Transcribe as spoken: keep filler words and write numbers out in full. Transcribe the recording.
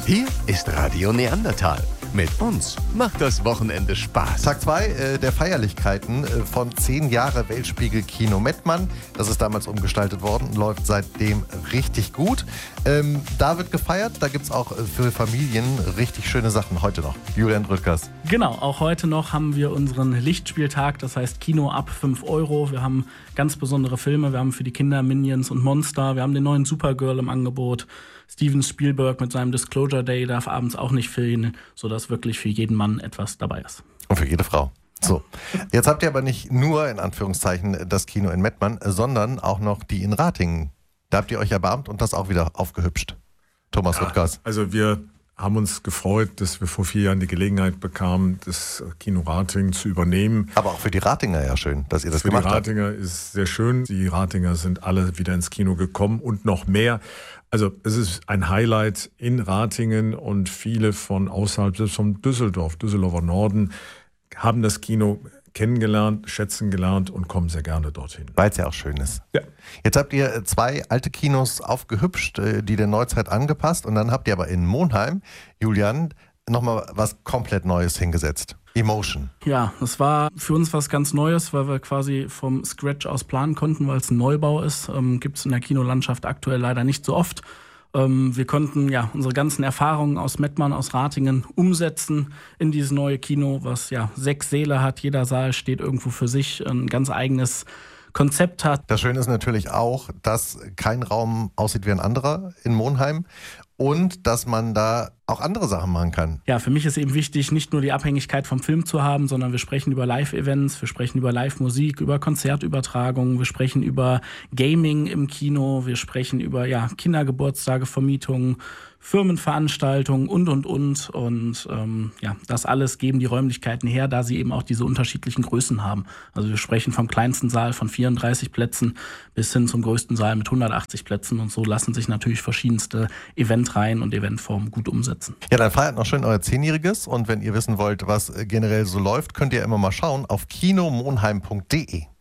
Hier ist Radio Neandertal. Mit uns macht das Wochenende Spaß. Tag zwei äh, der Feierlichkeiten äh, von zehn Jahre Weltspiegel Kino Mettmann. Das ist damals umgestaltet worden, läuft seitdem richtig gut. Ähm, da wird gefeiert, da gibt es auch äh, für Familien richtig schöne Sachen heute noch. Julian Rüttgers. Genau, auch heute noch haben wir unseren Lichtspieltag, das heißt Kino ab fünf Euro. Wir haben ganz besondere Filme, wir haben für die Kinder Minions und Monster, wir haben den neuen Supergirl im Angebot. Steven Spielberg mit seinem Disclosure Day darf abends auch nicht fehlen, sodass wirklich für jeden Mann etwas dabei ist. Und für jede Frau. So, jetzt habt ihr aber nicht nur in Anführungszeichen das Kino in Mettmann, sondern auch noch die in Ratingen. Da habt ihr euch erbarmt und das auch wieder aufgehübscht. Thomas ja, Rüttgers. Also wir haben uns gefreut, dass wir vor vier Jahren die Gelegenheit bekamen, das Kino Ratingen zu übernehmen. Aber auch für die Ratinger ja schön, dass ihr das für gemacht habt. Für die Ratinger ist sehr schön. Die Ratinger sind alle wieder ins Kino gekommen und noch mehr. Also es ist ein Highlight in Ratingen und viele von außerhalb, selbst von Düsseldorf, Düsseldorfer Norden, haben das Kino kennengelernt, schätzen gelernt und kommen sehr gerne dorthin. Weil es ja auch schön ist. Ja. Jetzt habt ihr zwei alte Kinos aufgehübscht, die der Neuzeit angepasst und dann habt ihr aber in Monheim, Julian, nochmal was komplett Neues hingesetzt. Emotion. Ja, das war für uns was ganz Neues, weil wir quasi vom Scratch aus planen konnten, weil es ein Neubau ist. Ähm, gibt es in der Kinolandschaft aktuell leider nicht so oft. Ähm, wir konnten ja unsere ganzen Erfahrungen aus Mettmann, aus Ratingen umsetzen in dieses neue Kino, was ja sechs Säle hat. Jeder Saal steht irgendwo für sich, ein ganz eigenes Konzept hat. Das Schöne ist natürlich auch, dass kein Raum aussieht wie ein anderer in Monheim und dass man da auch andere Sachen machen kann. Ja, für mich ist eben wichtig, nicht nur die Abhängigkeit vom Film zu haben, sondern wir sprechen über Live-Events, wir sprechen über Live-Musik, über Konzertübertragungen, wir sprechen über Gaming im Kino, wir sprechen über ja, Kindergeburtstage, Vermietungen, Firmenveranstaltungen und, und, und. Und ähm, ja, das alles geben die Räumlichkeiten her, da sie eben auch diese unterschiedlichen Größen haben. Also wir sprechen vom kleinsten Saal von vierunddreißig Plätzen bis hin zum größten Saal mit hundertachtzig Plätzen. Und so lassen sich natürlich verschiedenste Eventreihen und Eventformen gut umsetzen. Ja, dann feiert noch schön euer Zehnjähriges. Und wenn ihr wissen wollt, was generell so läuft, könnt ihr immer mal schauen auf kino monheim punkt de.